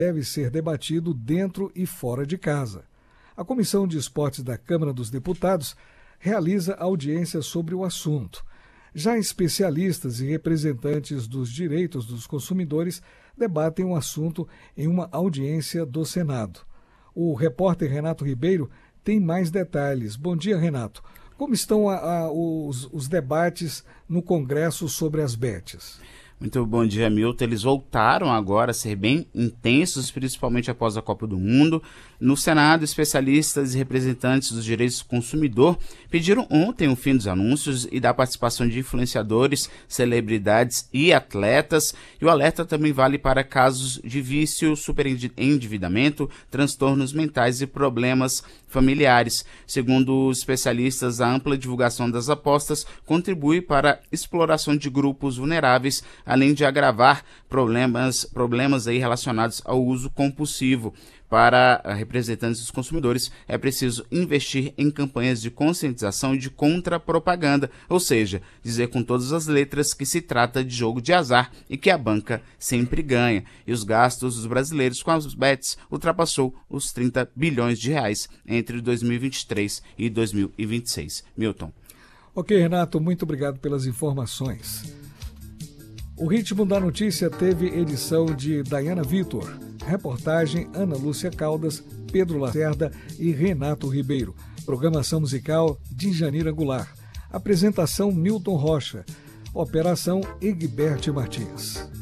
deve ser debatido dentro e fora de casa. A Comissão de Esportes da Câmara dos Deputados realiza audiência sobre o assunto. Já especialistas e representantes dos direitos dos consumidores debatem o assunto em uma audiência do Senado. O repórter Renato Ribeiro tem mais detalhes. Bom dia, Renato. Como estão os debates no Congresso sobre as bets? Muito bom dia, Milton. Eles voltaram agora a ser bem intensos, principalmente após a Copa do Mundo. No Senado, especialistas e representantes dos direitos do consumidor pediram ontem o fim dos anúncios e da participação de influenciadores, celebridades e atletas. E o alerta também vale para casos de vício, superendividamento, transtornos mentais e problemas familiares. Segundo os especialistas, a ampla divulgação das apostas contribui para a exploração de grupos vulneráveis, além de agravar problemas aí relacionados ao uso compulsivo. Para representantes dos consumidores, é preciso investir em campanhas de conscientização e de contrapropaganda, ou seja, dizer com todas as letras que se trata de jogo de azar e que a banca sempre ganha. E os gastos dos brasileiros com as bets ultrapassou os 30 bilhões de reais entre 2023 e 2026. Milton. Ok, Renato, muito obrigado pelas informações. O Ritmo da Notícia teve edição de Dayana Vitor, reportagem Ana Lúcia Caldas, Pedro Lacerda e Renato Ribeiro. Programação musical de Janira Goulart. Apresentação Milton Rocha. Operação Egbert Martins.